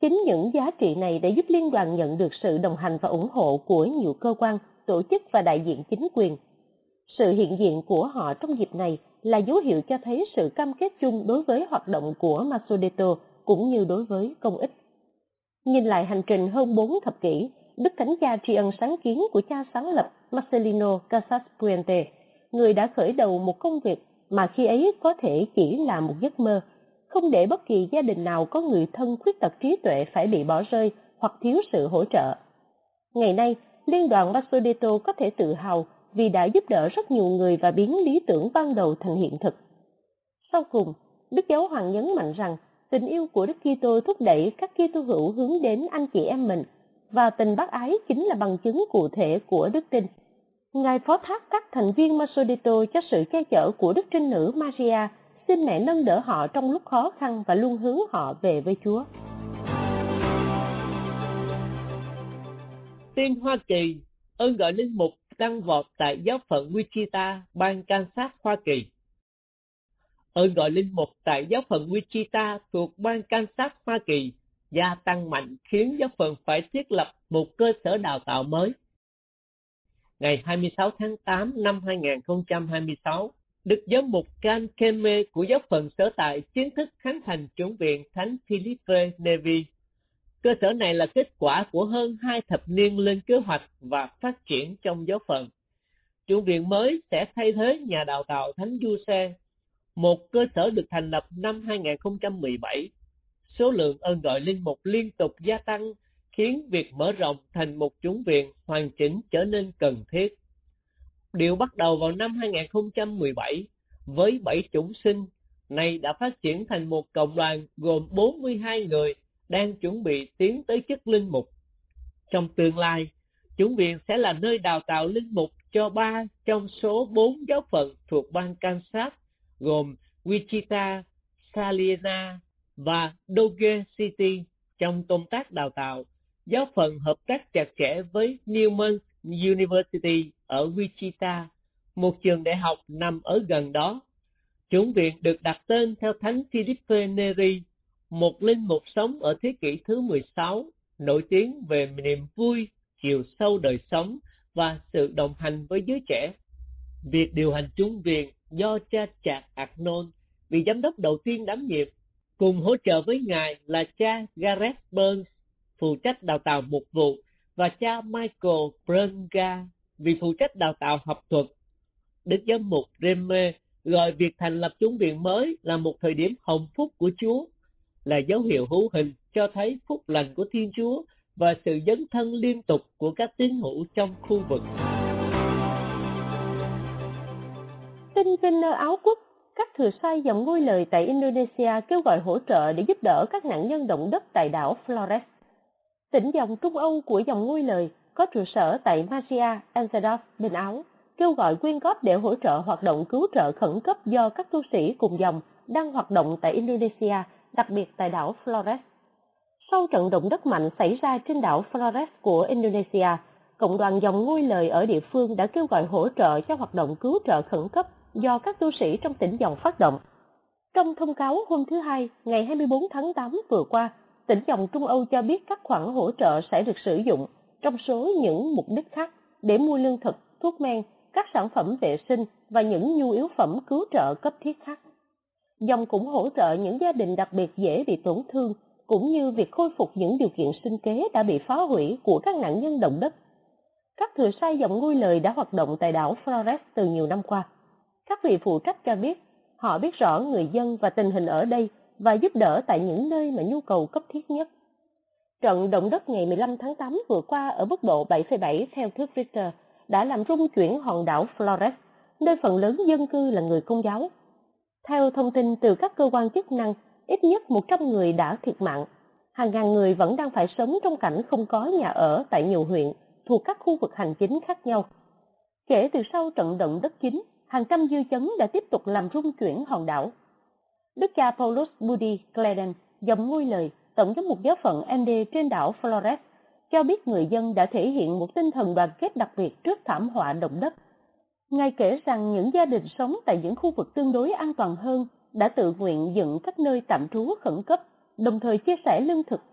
Chính những giá trị này đã giúp liên đoàn nhận được sự đồng hành và ủng hộ của nhiều cơ quan, tổ chức và đại diện chính quyền. Sự hiện diện của họ trong dịp này là dấu hiệu cho thấy sự cam kết chung đối với hoạt động của Massodetto cũng như đối với công ích. Nhìn lại hành trình hơn 4 thập kỷ, đức thánh cha tri ân sáng kiến của cha sáng lập Marcelino Casas Puente, người đã khởi đầu một công việc mà khi ấy có thể chỉ là một giấc mơ, không để bất kỳ gia đình nào có người thân khuyết tật trí tuệ phải bị bỏ rơi hoặc thiếu sự hỗ trợ. Ngày nay, Liên đoàn Massodetto có thể tự hào vì đã giúp đỡ rất nhiều người và biến lý tưởng ban đầu thành hiện thực. Sau cùng, Đức Giáo Hoàng nhấn mạnh rằng tình yêu của Đức Kitô thúc đẩy các Kitô hữu hướng đến anh chị em mình, và tình bác ái chính là bằng chứng cụ thể của đức tin. Ngài phó thác các thành viên Massodetto cho sự che chở của Đức Trinh Nữ Maria, xin mẹ nâng đỡ họ trong lúc khó khăn và luôn hướng họ về với Chúa. Tin Hoa Kỳ, ơn gọi linh mục tăng vọt tại giáo phận Wichita, bang Kansas, Hoa Kỳ. Ơn gọi linh mục tại giáo phận Wichita thuộc bang Kansas, Hoa Kỳ gia tăng mạnh khiến giáo phận phải thiết lập một cơ sở đào tạo mới. Ngày 26 tháng 8 năm 2026, Đức Giám mục Can Keme của giáo phận sở tại chính thức khánh thành chủng viện Thánh Philippe Neri. Cơ sở này là kết quả của hơn 2 thập niên lên kế hoạch và phát triển trong giáo phận. Chủng viện mới sẽ thay thế nhà đào tạo Thánh Giuse, một cơ sở được thành lập năm 2017. Số lượng ơn gọi linh mục liên tục gia tăng, khiến việc mở rộng thành một chủng viện hoàn chỉnh trở nên cần thiết. Điều bắt đầu vào năm 2017 với 7 chủng sinh, nay đã phát triển thành một cộng đoàn gồm 42 người đang chuẩn bị tiến tới chức linh mục. Trong tương lai, chủng viện sẽ là nơi đào tạo linh mục cho 3 trong số 4 giáo phận thuộc bang Kansas, gồm Wichita, Salina và Dodge City. Trong công tác đào tạo, giáo phận hợp tác chặt chẽ với Newman University ở Wichita, một trường đại học nằm ở gần đó. Chủng viện được đặt tên theo Thánh Philippe Neri, một linh mục sống ở thế kỷ thứ 16, nổi tiếng về niềm vui, chiều sâu đời sống và sự đồng hành với giới trẻ. Việc điều hành chủng viện do cha Chad Arnold, vị giám đốc đầu tiên đảm nhiệm, cùng hỗ trợ với ngài là cha Gareth Burns, phụ trách đào tạo mục vụ, và cha Michael Brunga, vị phụ trách đào tạo học thuật. Đức Giám mục Reme gọi việc thành lập chủng viện mới là một thời điểm hồng phúc của Chúa, là dấu hiệu hữu hình cho thấy phúc lành của Thiên Chúa và sự dấn thân liên tục của các tín hữu trong khu vực. Tin Kinh ở Áo Quốc, các thừa sai dòng ngôi lời tại Indonesia kêu gọi hỗ trợ để giúp đỡ các nạn nhân động đất tại đảo Flores. Tỉnh dòng Trung Âu của dòng ngôi lời có trụ sở tại Malaysia, Amsterdam, bên Áo, kêu gọi quyên góp để hỗ trợ hoạt động cứu trợ khẩn cấp do các tu sĩ cùng dòng đang hoạt động tại Indonesia, đặc biệt tại đảo Flores. Sau trận động đất mạnh xảy ra trên đảo Flores của Indonesia, cộng đoàn dòng ngôi lời ở địa phương đã kêu gọi hỗ trợ cho hoạt động cứu trợ khẩn cấp do các tu sĩ trong tỉnh dòng phát động. Trong thông cáo hôm thứ Hai, ngày 24 tháng 8 vừa qua, tỉnh dòng Trung Âu cho biết các khoản hỗ trợ sẽ được sử dụng trong số những mục đích khác để mua lương thực, thuốc men, các sản phẩm vệ sinh và những nhu yếu phẩm cứu trợ cấp thiết khác. Dòng cũng hỗ trợ những gia đình đặc biệt dễ bị tổn thương, cũng như việc khôi phục những điều kiện sinh kế đã bị phá hủy của các nạn nhân động đất. Các thừa sai dòng ngôi lời đã hoạt động tại đảo Flores từ nhiều năm qua. Các vị phụ trách cho biết, họ biết rõ người dân và tình hình ở đây và giúp đỡ tại những nơi mà nhu cầu cấp thiết nhất. Trận động đất ngày 15 tháng 8 vừa qua ở mức độ 7,7 theo thước Richter đã làm rung chuyển hòn đảo Flores, nơi phần lớn dân cư là người Công giáo. Theo thông tin từ các cơ quan chức năng, ít nhất 100 người đã thiệt mạng. Hàng ngàn người vẫn đang phải sống trong cảnh không có nhà ở tại nhiều huyện thuộc các khu vực hành chính khác nhau. Kể từ sau trận động đất chính, hàng trăm dư chấn đã tiếp tục làm rung chuyển hòn đảo. Đức cha Paulus Budi Kleden, dòng ngôi lời, tổng giám mục giáo phận Ende trên đảo Flores, cho biết người dân đã thể hiện một tinh thần đoàn kết đặc biệt trước thảm họa động đất. Ngài kể rằng những gia đình sống tại những khu vực tương đối an toàn hơn đã tự nguyện dựng các nơi tạm trú khẩn cấp, đồng thời chia sẻ lương thực